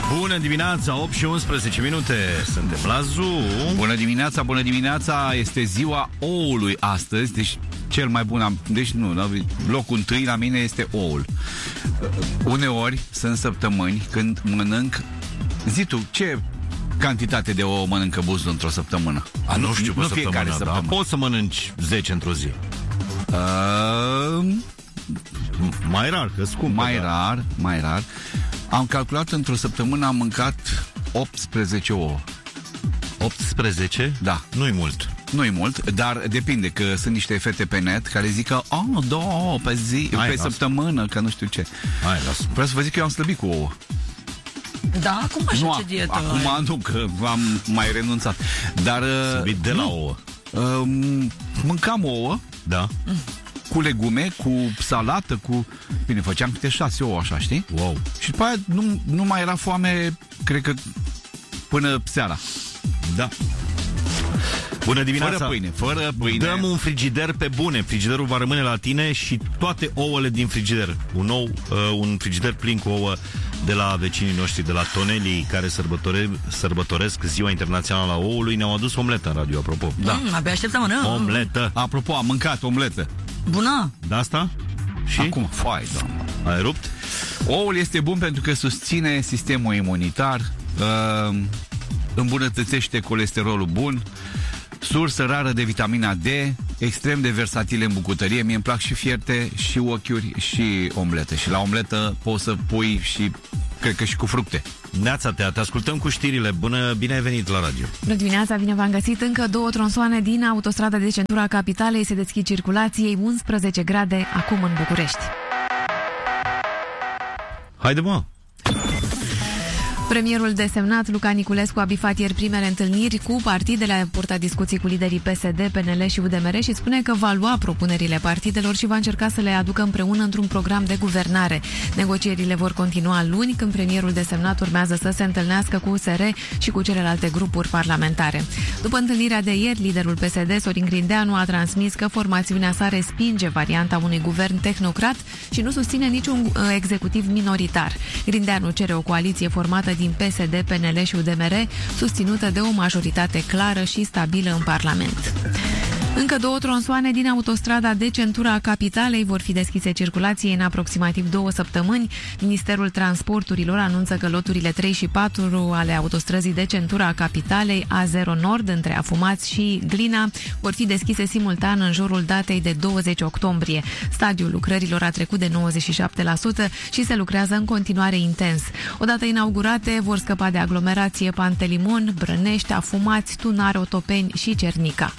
Bună dimineața, 8 și 11 minute. Suntem la Zoom. Bună dimineața, este ziua oului astăzi. Deci cel mai bun locul întâi la mine este oul. Uneori sunt săptămâni când mănânc. Zi tu, ce cantitate de ouă mănâncă Buzdu într-o săptămână? Nu știu pe fiecare săptămână. Poți să mănânci 10 într-o zi. Mai rar, că scump. Mai rar. Am calculat într-o săptămână am mâncat 18 ouă. 18? Da. Nu-i mult. Nu-i mult, dar depinde, că sunt niște fete pe net care zic că 2 ouă pe zi, pe săptămână, că nu știu ce. Vreau să vă zic că eu am slăbit cu ouă. Da, acum așa ce dietă acum nu, că am mai renunțat. Dar slăbit de la ouă. Mâncam ouă. Da. Cu legume, cu salată, cu... Bine, făceam câte 6 ouă, așa, știi? Wow. Și după aia nu mai era foame, cred că până seara. Da. Bună dimineața. Fără pâine. Dăm un frigider pe bune. Frigiderul va rămâne la tine și toate ouăle din frigider. Un frigider plin cu ouă de la vecinii noștri de la Tonelii, care sărbătoresc Ziua Internațională a Oului. Ne-au adus omletă în radio, apropo. Da. Abia aștept să mănânc. Omletă. Apropo, am mâncat omletă. Bună. De asta? Și? Acum, foai, doamne. Ai rupt? Oul este bun pentru că susține sistemul imunitar, îmbunătățește colesterolul bun, sursă rară de vitamina D, extrem de versatile în bucătărie. Mie îmi plac și fierte, și ochiuri, și omletă. Și la omletă poți să pui și, cred că și cu fructe. Neața, te ascultăm cu știrile. Bine ai venit la radio. Bună dimineața, bine v-am găsit. Încă 2 tronsoane din autostrada de centura capitalei se deschid circulației, 11 grade acum în București. Haide, mă! Premierul desemnat Luca Niculescu a bifat ieri primele întâlniri cu partidele, a purtat discuții cu liderii PSD, PNL și UDMR și spune că va lua propunerile partidelor și va încerca să le aducă împreună într-un program de guvernare. Negocierile vor continua luni, când premierul desemnat urmează să se întâlnească cu USR și cu celelalte grupuri parlamentare. După întâlnirea de ieri, liderul PSD, Sorin Grindeanu, a transmis că formațiunea sa respinge varianta unui guvern tehnocrat și nu susține niciun executiv minoritar. Grindeanu cere o coaliție formată din PSD, PNL și UDMR, susținută de o majoritate clară și stabilă în Parlament. Încă 2 tronsoane din autostrada de centura capitalei vor fi deschise circulației în aproximativ 2 săptămâni. Ministerul Transporturilor anunță că loturile 3 și 4 ale autostrăzii de centura capitalei A0 Nord, între Afumați și Glina, vor fi deschise simultan în jurul datei de 20 octombrie. Stadiul lucrărilor a trecut de 97% și se lucrează în continuare intens. Odată inaugurate, vor scăpa de aglomerație Pantelimon, Brănești, Afumați, Tunare, Otopeni și Cernica.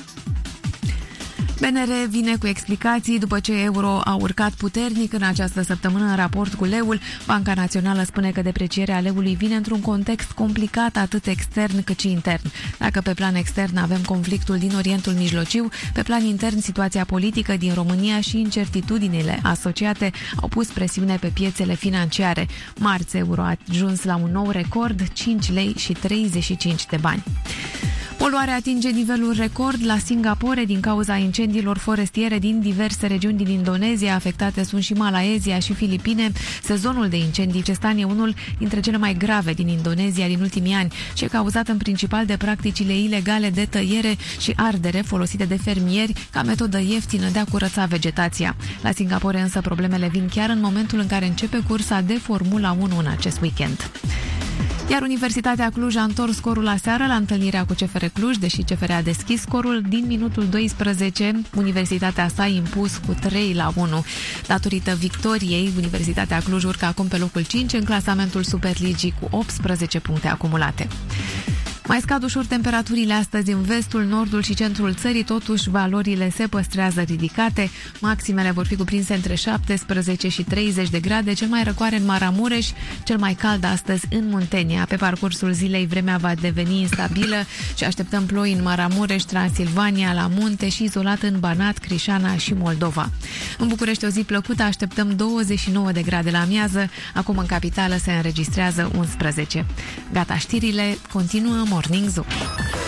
BNR vine cu explicații după ce euro a urcat puternic în această săptămână în raport cu leul. Banca Națională spune că deprecierea leului vine într-un context complicat atât extern cât și intern. Dacă pe plan extern avem conflictul din Orientul Mijlociu, pe plan intern situația politică din România și incertitudinile asociate au pus presiune pe piețele financiare. Marți euro a ajuns la un nou record, 5 lei și 35 de bani. Poluarea atinge nivelul record la Singapore din cauza incendiilor forestiere din diverse regiuni din Indonezia. Afectate sunt și Malaezia și Filipine. Sezonul de incendii cestan e unul dintre cele mai grave din Indonezia din ultimii ani și e cauzat în principal de practicile ilegale de tăiere și ardere folosite de fermieri ca metodă ieftină de a curăța vegetația. La Singapore însă problemele vin chiar în momentul în care începe cursa de Formula 1 în acest weekend. Iar Universitatea Cluj a întors scorul aseară la întâlnirea cu CFR Cluj, deși CFR a deschis scorul din minutul 12. Universitatea s-a impus cu 3-1. Datorită victoriei, Universitatea Cluj urcă acum pe locul 5 în clasamentul Superligii cu 18 puncte acumulate. Mai scad ușor temperaturile astăzi în vestul, nordul și centrul țării, totuși valorile se păstrează ridicate. Maximele vor fi cuprinse între 17 și 30 de grade, cel mai răcoare în Maramureș, cel mai cald astăzi în Muntenia. Pe parcursul zilei vremea va deveni instabilă și așteptăm ploi în Maramureș, Transilvania, la munte și izolat în Banat, Crișana și Moldova. În București o zi plăcută, așteptăm 29 de grade la amiază, acum în capitală se înregistrează 11. Gata știrile, continuă Morning Zoo.